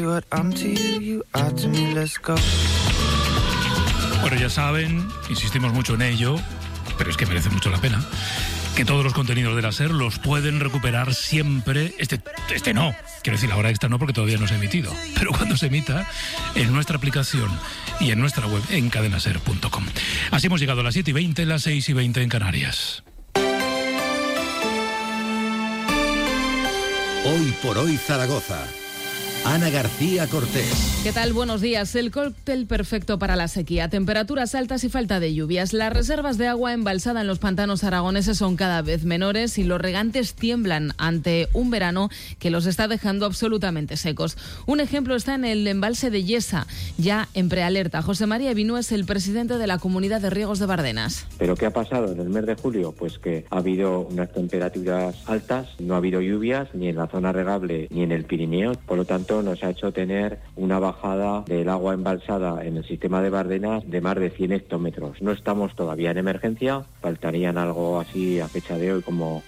Bueno, ya saben, insistimos mucho en ello, pero es que merece mucho la pena, que todos los contenidos de la SER los pueden recuperar siempre. Este no, quiero decir, la hora extra no, porque todavía no se ha emitido, pero cuando se emita, en nuestra aplicación y en nuestra web, en cadenaser.com. Así hemos llegado a las 7:20, las 6:20 en Canarias. Hoy por hoy Zaragoza. Ana García Cortés. ¿Qué tal? Buenos días. El cóctel perfecto para la sequía. Temperaturas altas y falta de lluvias. Las reservas de agua embalsada en los pantanos aragoneses son cada vez menores y los regantes tiemblan ante un verano que los está dejando absolutamente secos. Un ejemplo está en el embalse de Yesa, ya en prealerta. José María Binú es el presidente de la Comunidad de Riegos de Bardenas. ¿Pero qué ha pasado en el mes de julio? Pues que ha habido unas temperaturas altas, no ha habido lluvias ni en la zona regable ni en el Pirineo, por lo tanto nos ha hecho tener una bajada del agua embalsada en el sistema de Bardenas de más de 100 hectómetros. No estamos todavía en emergencia, faltarían algo así a fecha de hoy como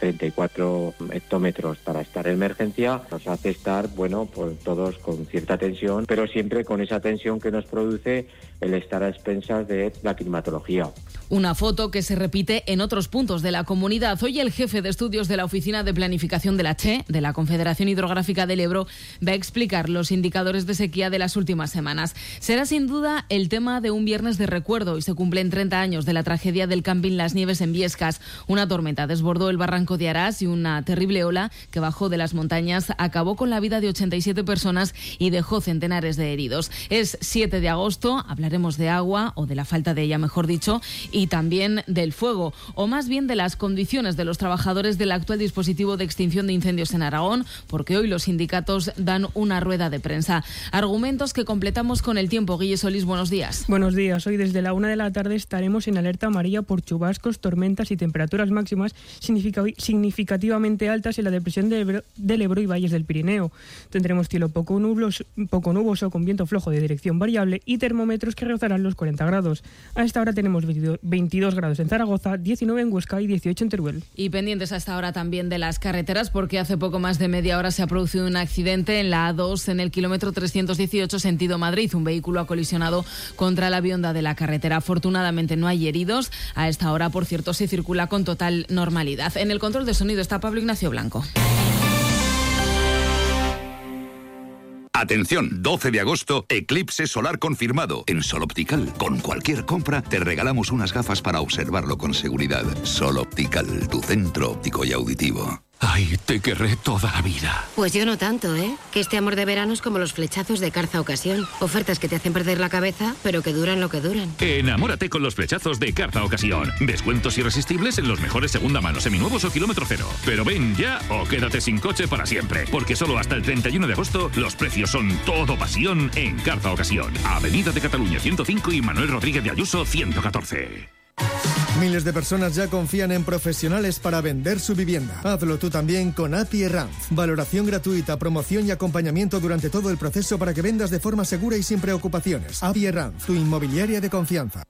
34 hectómetros para estar en emergencia. Nos hace estar, bueno, pues todos con cierta tensión, pero siempre con esa tensión que nos produce el estar a expensas de la climatología. Una foto que se repite en otros puntos de la comunidad. Hoy el jefe de estudios de la Oficina de Planificación de la CHE, de la Confederación Hidrográfica del Ebro, va a explicar los indicadores de sequía de las últimas semanas. Será sin duda el tema de un viernes de recuerdo y se cumplen 30 años de la tragedia del camping Las Nieves en Biescas. Una tormenta desbordó el barranco de Arás y una terrible ola que bajó de las montañas acabó con la vida de 87 personas y dejó centenares de heridos. Es 7 de agosto, hablaremos de agua, o de la falta de ella, mejor dicho, y también del fuego, o más bien de las condiciones de los trabajadores del actual dispositivo de extinción de incendios en Aragón, porque hoy los sindicatos dan una rueda de prensa. Argumentos que completamos con el tiempo. Guille Solís, buenos días. Buenos días. Hoy desde la 1 de la tarde estaremos en alerta amarilla por chubascos, tormentas y temperaturas máximas significativamente altas en la depresión del Ebro y valles del Pirineo. Tendremos cielo poco nuboso con viento flojo de dirección variable y termómetros que rozarán los 40 grados. A esta hora tenemos 22 grados en Zaragoza, 19 en Huesca y 18 en Teruel. Y pendientes a esta hora también de las carreteras, porque hace poco más de media hora se ha producido un accidente en la A2 en el kilómetro 318 sentido Madrid. Un vehículo ha colisionado contra la bionda de la carretera. Afortunadamente no hay heridos. A esta hora, por cierto, se circula con total normalidad. En el control de sonido está Pablo Ignacio Blanco. Atención, 12 de agosto, eclipse solar confirmado en Sol Optical. Con cualquier compra te regalamos unas gafas para observarlo con seguridad. Sol Optical, tu centro óptico y auditivo. Ay, te querré toda la vida. Pues yo no tanto, ¿eh? Que este amor de verano es como los flechazos de Carza Ocasión. Ofertas que te hacen perder la cabeza, pero que duran lo que duran. Enamórate con los flechazos de Carza Ocasión. Descuentos irresistibles en los mejores segunda mano, seminuevos o kilómetro cero. Pero ven ya o quédate sin coche para siempre. Porque solo hasta el 31 de agosto los precios son todo pasión en Carza Ocasión. Avenida de Cataluña 105 y Manuel Rodríguez de Ayuso 114. Miles de personas ya confían en profesionales para vender su vivienda. Hazlo tú también con API Ranz. Valoración gratuita, promoción y acompañamiento durante todo el proceso para que vendas de forma segura y sin preocupaciones. API Ranz, tu inmobiliaria de confianza.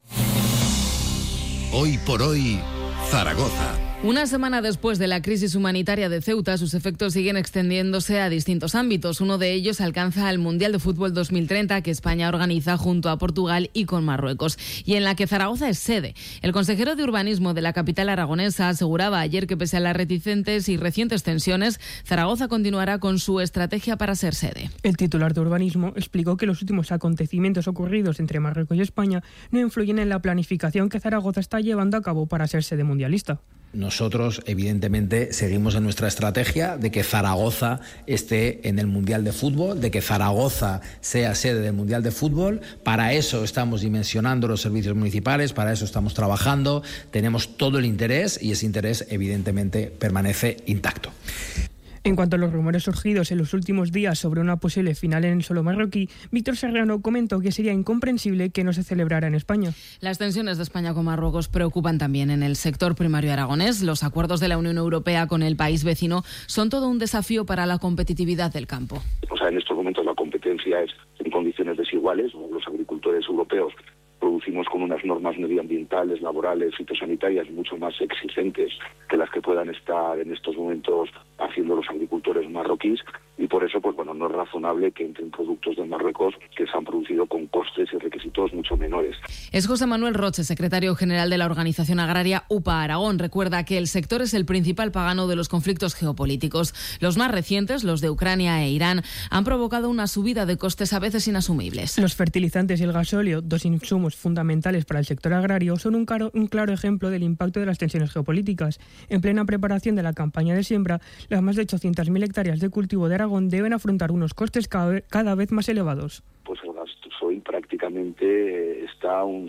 Hoy por hoy, Zaragoza. Una semana después de la crisis humanitaria de Ceuta, sus efectos siguen extendiéndose a distintos ámbitos. Uno de ellos alcanza al Mundial de Fútbol 2030 que España organiza junto a Portugal y con Marruecos, y en la que Zaragoza es sede. El consejero de Urbanismo de la capital aragonesa aseguraba ayer que pese a las reticentes y recientes tensiones, Zaragoza continuará con su estrategia para ser sede. El titular de Urbanismo explicó que los últimos acontecimientos ocurridos entre Marruecos y España no influyen en la planificación que Zaragoza está llevando a cabo para ser sede mundialista. Nosotros, evidentemente, seguimos en nuestra estrategia de que Zaragoza esté en el Mundial de Fútbol, de que Zaragoza sea sede del Mundial de Fútbol. Para eso estamos dimensionando los servicios municipales, para eso estamos trabajando. Tenemos todo el interés y ese interés, evidentemente, permanece intacto. En cuanto a los rumores surgidos en los últimos días sobre una posible final en el suelo marroquí, Víctor Serrano comentó que sería incomprensible que no se celebrara en España. Las tensiones de España con Marruecos preocupan también en el sector primario aragonés. Los acuerdos de la Unión Europea con el país vecino son todo un desafío para la competitividad del campo. En estos momentos la competencia es en condiciones desiguales. Los agricultores europeos producimos con unas normas medioambientales, laborales, fitosanitarias mucho más exigentes que las que puedan estar en estos momentos haciendo los agricultores marroquíes, y por eso pues bueno, no es razonable que entren productos de Marruecos que se han producido con costes y requisitos mucho menores. Es José Manuel Roche, secretario general de la organización agraria UPA Aragón. Recuerda que el sector es el principal pagano de los conflictos geopolíticos. Los más recientes, los de Ucrania e Irán, han provocado una subida de costes a veces inasumibles. Los fertilizantes y el gasóleo, dos insumos fundamentales para el sector agrario, son un claro ejemplo del impacto de las tensiones geopolíticas. En plena preparación de la campaña de siembra, las más de 800.000 hectáreas de cultivo de Aragón deben afrontar unos costes cada vez más elevados. Pues el gasoil prácticamente está un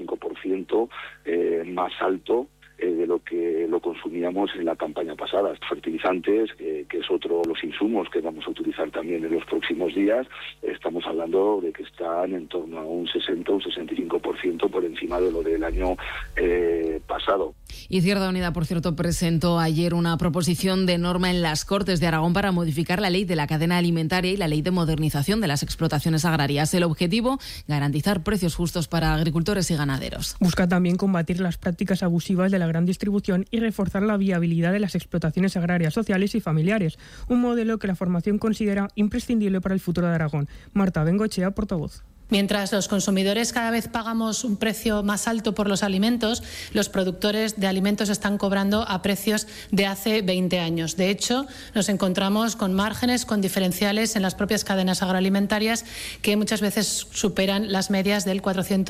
75% más alto de lo que lo consumíamos en la campaña pasada. Fertilizantes, que es otro de los insumos que vamos a utilizar también en los próximos días, estamos hablando de que están en torno a un 60 o un 65% por encima de lo del año pasado. Izquierda Unida, por cierto, presentó ayer una proposición de norma en las Cortes de Aragón para modificar la ley de la cadena alimentaria y la ley de modernización de las explotaciones agrarias. El objetivo, garantizar precios justos para agricultores y ganaderos. Busca también combatir las prácticas abusivas de la gran distribución y reforzar la viabilidad de las explotaciones agrarias, sociales y familiares, un modelo que la formación considera imprescindible para el futuro de Aragón. Marta Bengoechea, portavoz. Mientras los consumidores cada vez pagamos un precio más alto por los alimentos, los productores de alimentos están cobrando a precios de hace 20 años. De hecho, nos encontramos con márgenes, con diferenciales en las propias cadenas agroalimentarias que muchas veces superan las medias del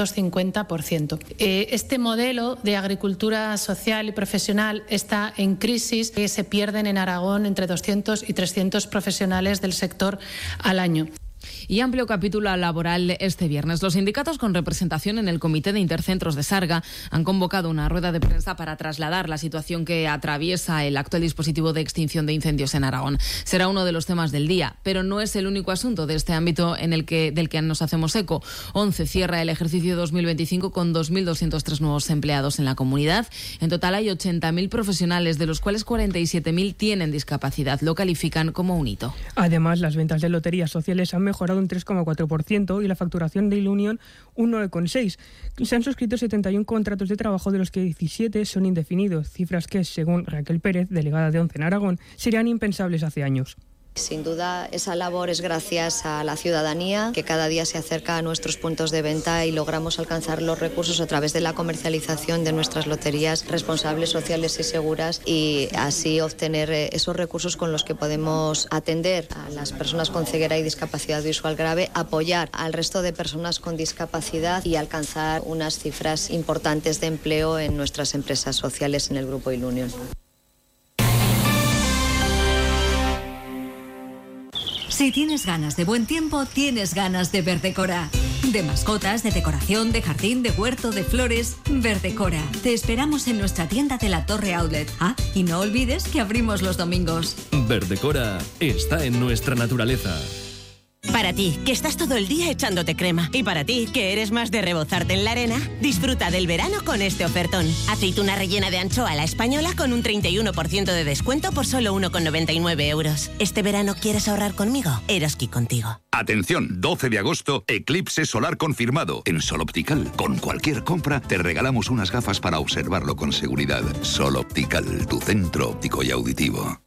450%. Este modelo de agricultura social y profesional está en crisis. Se pierden en Aragón entre 200 y 300 profesionales del sector al año. Y amplio capítulo laboral este viernes. Los sindicatos con representación en el Comité de Intercentros de Sarga han convocado una rueda de prensa para trasladar la situación que atraviesa el actual dispositivo de extinción de incendios en Aragón. Será uno de los temas del día, pero no es el único asunto de este ámbito del que nos hacemos eco. 11 cierra el ejercicio 2025 con 2.203 nuevos empleados en la comunidad. En total hay 80.000 profesionales, de los cuales 47.000 tienen discapacidad. Lo califican como un hito. Además, las ventas de loterías sociales han mejorado un 3,4% y la facturación de Ilunion un 9,6%. Se han suscrito 71 contratos de trabajo, de los que 17 son indefinidos, cifras que, según Raquel Pérez, delegada de ONCE en Aragón, serían impensables hace años. Sin duda, esa labor es gracias a la ciudadanía, que cada día se acerca a nuestros puntos de venta y logramos alcanzar los recursos a través de la comercialización de nuestras loterías responsables, sociales y seguras, y así obtener esos recursos con los que podemos atender a las personas con ceguera y discapacidad visual grave, apoyar al resto de personas con discapacidad y alcanzar unas cifras importantes de empleo en nuestras empresas sociales en el Grupo Ilunion. Si tienes ganas de buen tiempo, tienes ganas de Verdecora. De mascotas, de decoración, de jardín, de huerto, de flores. Verdecora. Te esperamos en nuestra tienda de la Torre Outlet. Ah, y no olvides que abrimos los domingos. Verdecora está en nuestra naturaleza. Para ti, que estás todo el día echándote crema. Y para ti, que eres más de rebozarte en la arena, disfruta del verano con este ofertón. Aceituna rellena de anchoa a la española con un 31% de descuento por solo 1,99 €. ¿Este verano quieres ahorrar conmigo? Eroski contigo. Atención, 12 de agosto, eclipse solar confirmado en Sol Optical. Con cualquier compra te regalamos unas gafas para observarlo con seguridad. Sol Optical, tu centro óptico y auditivo.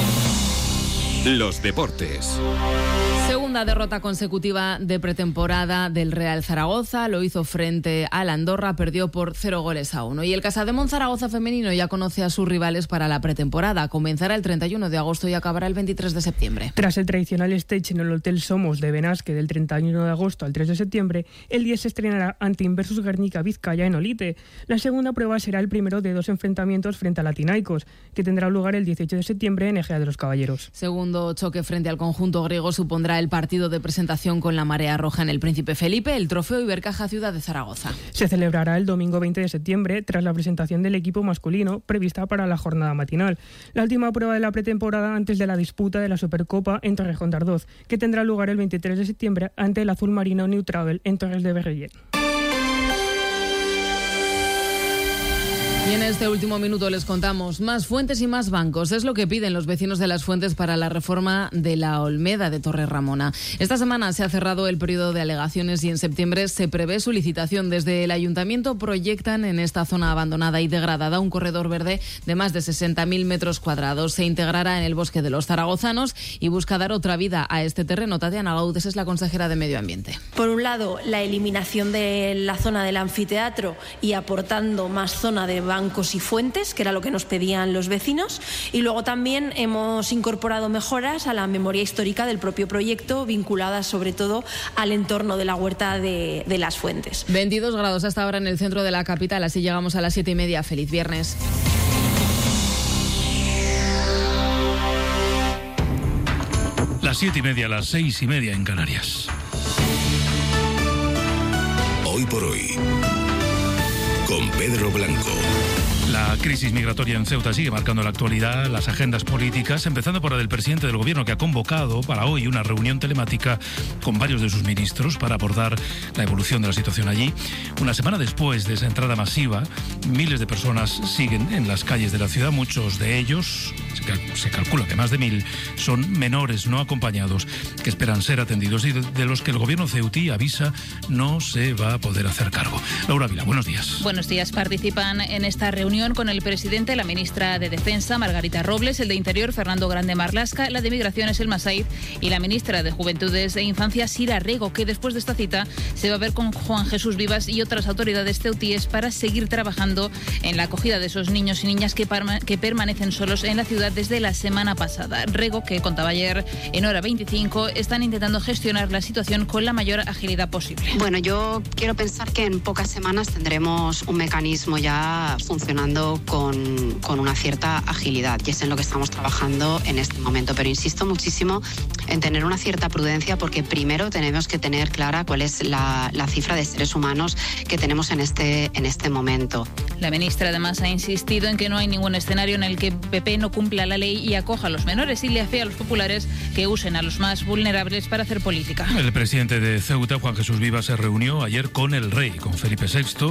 Los deportes. Segunda derrota consecutiva de pretemporada del Real Zaragoza. Lo hizo frente al Andorra, perdió por 0-1. Y el Casademón Zaragoza femenino ya conoce a sus rivales para la pretemporada. Comenzará el 31 de agosto y acabará el 23 de septiembre. Tras el tradicional stage en el Hotel Somos de Benasque del 31 de agosto al 3 de septiembre, el 10 se estrenará ante Inversus Guernica Vizcaya en Olite. La segunda prueba será el primero de 2 enfrentamientos frente a Latinaicos, que tendrá lugar el 18 de septiembre en Egea de los Caballeros. Segundo choque frente al conjunto griego supondrá el partido de presentación con la Marea Roja en el Príncipe Felipe, el Trofeo Ibercaja Ciudad de Zaragoza. Se celebrará el domingo 20 de septiembre tras la presentación del equipo masculino prevista para la jornada matinal. La última prueba de la pretemporada antes de la disputa de la Supercopa en Torrejón de Ardoz, que tendrá lugar el 23 de septiembre ante el Azul Marino New Travel en Torres de Berrellén. Y en este último minuto les contamos, más fuentes y más bancos es lo que piden los vecinos de Las Fuentes para la reforma de la Olmeda de Torredramona. Esta semana se ha cerrado el periodo de alegaciones y en septiembre se prevé su licitación. Desde el Ayuntamiento proyectan en esta zona abandonada y degradada un corredor verde de más de 60.000 metros cuadrados. Se integrará en el bosque de los zaragozanos y busca dar otra vida a este terreno. Tatiana Gaudes es la consejera de Medio Ambiente. Por un lado, la eliminación de la zona del anfiteatro y aportando más zona de bancos y fuentes, que era lo que nos pedían los vecinos, y luego también hemos incorporado mejoras a la memoria histórica del propio proyecto, vinculadas sobre todo al entorno de la huerta de Las Fuentes. 22 grados hasta ahora en el centro de la capital, así llegamos a las 7:30. Feliz viernes. Las 7:30, las 6:30 en Canarias. Hoy por hoy, con Pedro Blanco. La crisis migratoria en Ceuta sigue marcando la actualidad, las agendas políticas, empezando por la del presidente del gobierno, que ha convocado para hoy una reunión telemática con varios de sus ministros para abordar la evolución de la situación allí. Una semana después de esa entrada masiva, miles de personas siguen en las calles de la ciudad. Muchos de ellos, se calcula que más de 1.000, son menores no acompañados que esperan ser atendidos y de los que el gobierno ceutí avisa no se va a poder hacer cargo. Laura Vila, buenos días. Buenos días. Participan en esta reunión con el presidente, la ministra de Defensa, Margarita Robles, el de Interior, Fernando Grande Marlasca, la de Migraciones, Elma Said, y la ministra de Juventudes e Infancia, Sira Rego, que después de esta cita se va a ver con Juan Jesús Vivas y otras autoridades ceutíes para seguir trabajando en la acogida de esos niños y niñas que permanecen solos en la ciudad desde la semana pasada. Rego, que contaba ayer en Hora 25, están intentando gestionar la situación con la mayor agilidad posible. Bueno, yo quiero pensar que en pocas semanas tendremos un mecanismo ya funcionando con una cierta agilidad, y es en lo que estamos trabajando en este momento. Pero insisto muchísimo en tener una cierta prudencia, porque primero tenemos que tener clara cuál es la cifra de seres humanos que tenemos en este momento. La ministra además ha insistido en que no hay ningún escenario en el que PP no cumpla la ley y acoja a los menores, y le afea a los populares que usen a los más vulnerables para hacer política. El presidente de Ceuta, Juan Jesús Vivas, se reunió ayer con el rey, con Felipe VI.